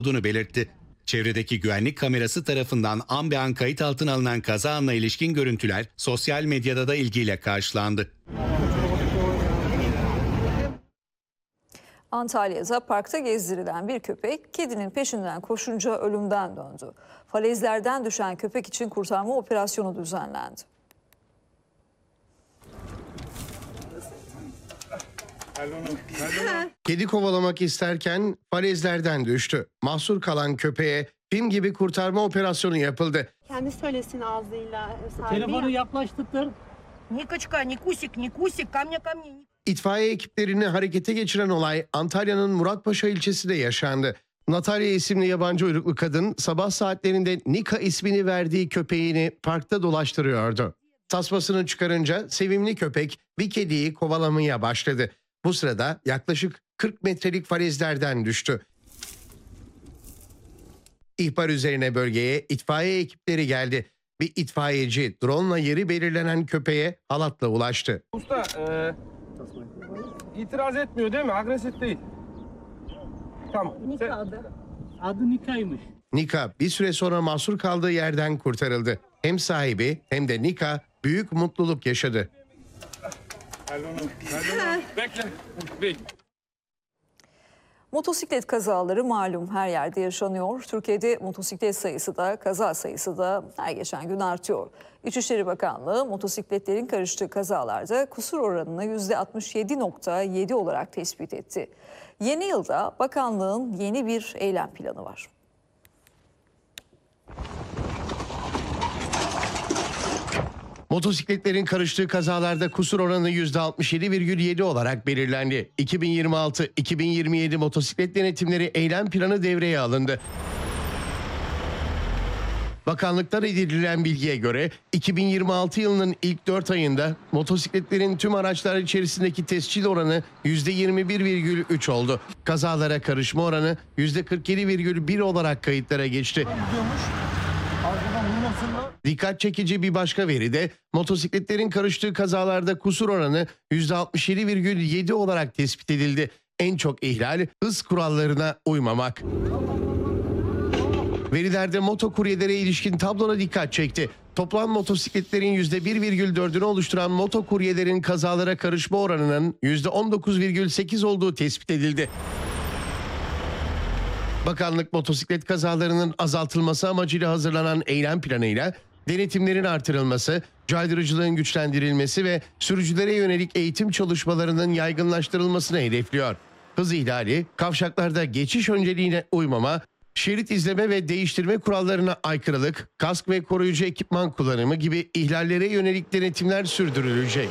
olduğunu belirtti. Çevredeki güvenlik kamerası tarafından an be an kayıt altına alınan kaza anına ilişkin görüntüler sosyal medyada da ilgiyle karşılandı. Antalya'da parkta gezdirilen bir köpek kedinin peşinden koşunca ölümden döndü. Falezlerden düşen köpek için kurtarma operasyonu düzenlendi. Kedi kovalamak isterken falezlerden düştü. Mahsur kalan köpeğe film gibi kurtarma operasyonu yapıldı. Kendi söylesin ağzıyla. Telefonu yaklaştırdır. Никочка, Никусик, Никусик, ко мне, ко мне. İtfaiye ekiplerini harekete geçiren olay Antalya'nın Muratpaşa ilçesinde yaşandı. Natalya isimli yabancı uyruklu kadın sabah saatlerinde Nika ismini verdiği köpeğini parkta dolaştırıyordu. Tasmasını çıkarınca sevimli köpek bir kediyi kovalamaya başladı. Bu sırada yaklaşık 40 metrelik falezlerden düştü. İhbar üzerine bölgeye itfaiye ekipleri geldi. Bir itfaiyeci drone'la yeri belirlenen köpeğe halatla ulaştı. Usta itiraz etmiyor değil mi? Agresif değil. Tamam. Nika adı Nika'ymış. Nika bir süre sonra mahsur kaldığı yerden kurtarıldı. Hem sahibi hem de Nika büyük mutluluk yaşadı. Bekle. Bekle. Motosiklet kazaları malum her yerde yaşanıyor. Türkiye'de motosiklet sayısı da kaza sayısı da her geçen gün artıyor. İçişleri Bakanlığı motosikletlerin karıştığı kazalarda kusur oranını %67,7 olarak tespit etti. Yeni yılda bakanlığın yeni bir eylem planı var. Motosikletlerin karıştığı kazalarda kusur oranı %67,7 olarak belirlendi. 2026-2027 motosiklet denetimleri eylem planı devreye alındı. Bakanlıktan edinilen bilgiye göre 2026 yılının ilk 4 ayında motosikletlerin tüm araçlar içerisindeki tescil oranı %21,3 oldu. Kazalara karışma oranı %47,1 olarak kayıtlara geçti. Dikkat çekici bir başka veri de motosikletlerin karıştığı kazalarda kusur oranı %67,7 olarak tespit edildi. En çok ihlal hız kurallarına uymamak. Verilerde motokuryelere ilişkin tabloya dikkat çekti. Toplam motosikletlerin %1,4'ünü oluşturan motokuryelerin kazalara karışma oranının %19,8 olduğu tespit edildi. Bakanlık motosiklet kazalarının azaltılması amacıyla hazırlanan eylem planıyla denetimlerin artırılması, caydırıcılığın güçlendirilmesi ve sürücülere yönelik eğitim çalışmalarının yaygınlaştırılmasını hedefliyor. Hız ihlali, kavşaklarda geçiş önceliğine uymama, şerit izleme ve değiştirme kurallarına aykırılık, kask ve koruyucu ekipman kullanımı gibi ihlallere yönelik denetimler sürdürülecek.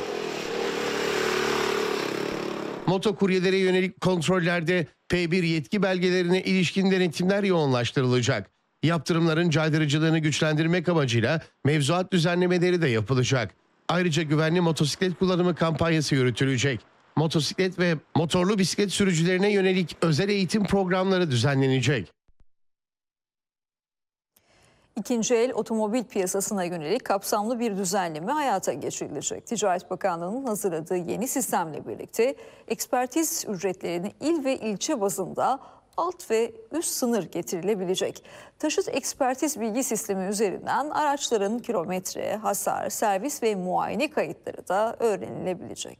Motokuryelere yönelik kontrollerde P1 yetki belgelerine ilişkin denetimler yoğunlaştırılacak. Yaptırımların caydırıcılığını güçlendirmek amacıyla mevzuat düzenlemeleri de yapılacak. Ayrıca güvenli motosiklet kullanımı kampanyası yürütülecek. Motosiklet ve motorlu bisiklet sürücülerine yönelik özel eğitim programları düzenlenecek. İkinci el otomobil piyasasına yönelik kapsamlı bir düzenleme hayata geçirilecek. Ticaret Bakanlığı'nın hazırladığı yeni sistemle birlikte ekspertiz ücretlerini il ve ilçe bazında alt ve üst sınır getirilebilecek. Taşıt ekspertiz bilgi sistemi üzerinden araçların kilometre, hasar, servis ve muayene kayıtları da öğrenilebilecek.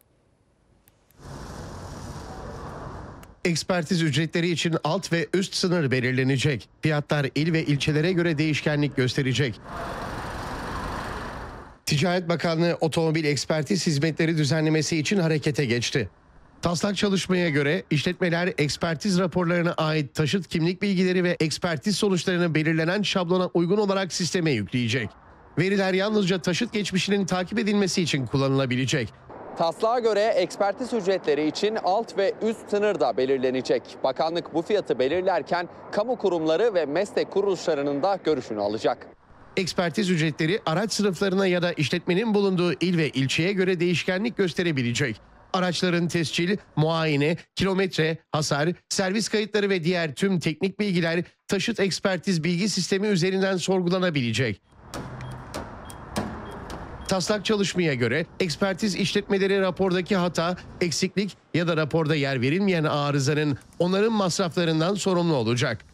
Ekspertiz ücretleri için alt ve üst sınır belirlenecek. Fiyatlar il ve ilçelere göre değişkenlik gösterecek. Ticaret Bakanlığı otomobil ekspertiz hizmetleri düzenlemesi için harekete geçti. Taslak çalışmaya göre işletmeler ekspertiz raporlarına ait taşıt kimlik bilgileri ve ekspertiz sonuçlarını belirlenen şablona uygun olarak sisteme yükleyecek. Veriler yalnızca taşıt geçmişinin takip edilmesi için kullanılabilecek. Taslağa göre ekspertiz ücretleri için alt ve üst sınır da belirlenecek. Bakanlık bu fiyatı belirlerken kamu kurumları ve meslek kuruluşlarının da görüşünü alacak. Ekspertiz ücretleri araç sınıflarına ya da işletmenin bulunduğu il ve ilçeye göre değişkenlik gösterebilecek. Araçların tescil, muayene, kilometre, hasar, servis kayıtları ve diğer tüm teknik bilgiler taşıt ekspertiz bilgi sistemi üzerinden sorgulanabilecek. Taslak çalışmaya göre ekspertiz işletmeleri rapordaki hata, eksiklik ya da raporda yer verilmeyen arızanın onarım masraflarından sorumlu olacak.